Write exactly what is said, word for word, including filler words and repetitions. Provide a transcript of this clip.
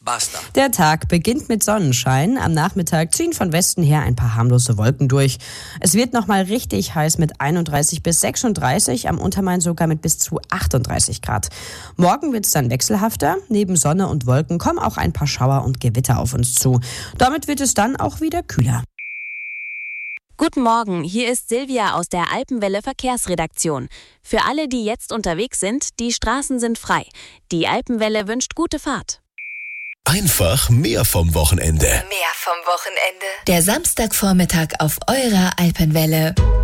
Basta. Der Tag beginnt mit Sonnenschein. Am Nachmittag ziehen von Westen her ein paar harmlose Wolken durch. Es wird nochmal richtig heiß mit einunddreißig bis sechsunddreißig, am Untermain sogar mit bis zu achtunddreißig Grad. Morgen wird es dann wechselhafter. Neben Sonne und Wolken kommen auch ein paar Schauer und Gewitter auf uns zu. Damit wird es dann auch wieder kühler. Guten Morgen, hier ist Silvia aus der Alpenwelle Verkehrsredaktion. Für alle, die jetzt unterwegs sind, die Straßen sind frei. Die Alpenwelle wünscht gute Fahrt. Einfach mehr vom Wochenende. Mehr vom Wochenende. Der Samstagvormittag auf eurer Alpenwelle.